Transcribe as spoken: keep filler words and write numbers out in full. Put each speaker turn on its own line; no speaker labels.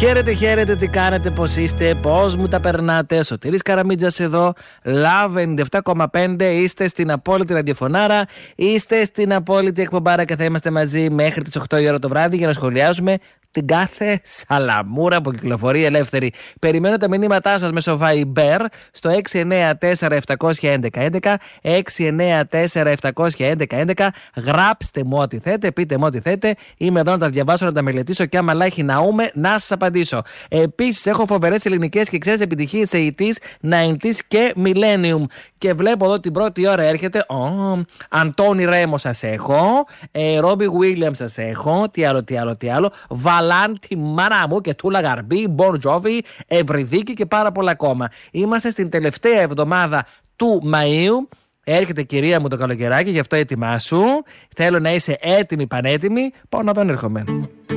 Χαίρετε, χαίρετε, τι κάνετε, πώς είστε, πώς μου τα περνάτε. Σωτήρης Καραμίτζας εδώ, Love ενενήντα επτά κόμμα πέντε. Είστε στην απόλυτη ραδιοφωνάρα, είστε στην απόλυτη εκπομπάρα και θα είμαστε μαζί μέχρι τις οκτώ η ώρα το βράδυ για να σχολιάζουμε την κάθε σαλαμούρα που κυκλοφορεί ελεύθερη. Περιμένω τα μηνύματά σας μέσω Viber στο έξι εννέα τέσσερα επτά ένα ένα ένα ένα, έξι εννέα τέσσερα επτά ένα ένα ένα. Γράψτε μου ό,τι θέτε, πείτε μου ό,τι θέτε. Είμαι εδώ να τα διαβάσω, να τα μελετήσω και άμα λάχει ναούμε να σας απαντήσω. Επίσης έχω φοβερές ελληνικές και ξέρεις επιτυχίες ογδόντα, ενενήντα και Millennium. Και βλέπω εδώ την πρώτη ώρα έρχεται. Oh, Αντώνη Ρέμο σας έχω. Ρόμπι Βίλιαμ σας έχω. Τι άλλο, τι άλλο, τι άλλο. Βαλάντι μάνα μου και Τούλα Γαρμπή, Μπον Τζόβι, Ευρυδίκη και πάρα πολλά ακόμα. Είμαστε στην τελευταία εβδομάδα του Μαΐου. Έρχεται κυρία μου το καλοκαιράκι, γι' αυτό έτοιμά σου. Θέλω να είσαι έτοιμη, πανέτοιμη. Πάω να δω, έρχομαι.